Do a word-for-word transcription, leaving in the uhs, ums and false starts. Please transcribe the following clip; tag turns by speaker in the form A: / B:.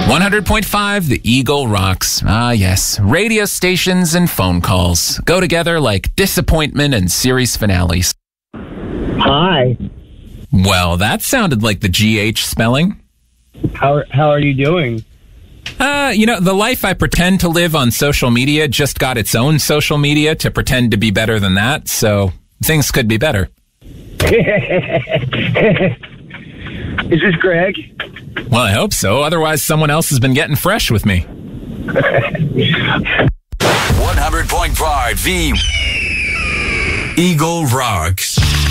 A: one hundred point five, The Eagle rocks. Ah, yes. Radio stations and phone calls go together like disappointment and series finales.
B: Hi.
A: Well, that sounded like the G H spelling.
B: How how are you doing?
A: Uh, you know, the life I pretend to live on social media just got its own social media to pretend to be better than that, so things could be better.
B: Is this Greg?
A: Well, I hope so. Otherwise, someone else has been getting fresh with me.
C: one hundred point five, The Eagle Rocks.